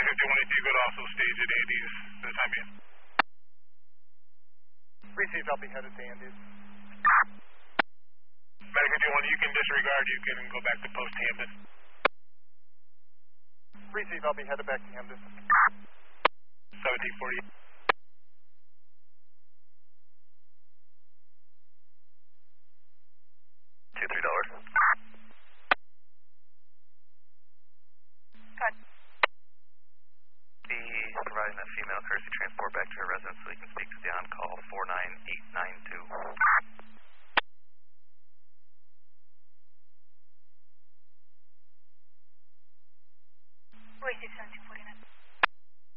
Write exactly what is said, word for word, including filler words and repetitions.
fifty-one, if you could also stage at Andy's for the time being. Received, I'll be headed to Andy's. Medic fifty-one, you can disregard, you can go back to post Hampton. Received, I'll be headed back to Hampton. seventeen forty. Two, three dollars. Good. Be providing that female courtesy transport back to her residence so we can speak to the on-call four nine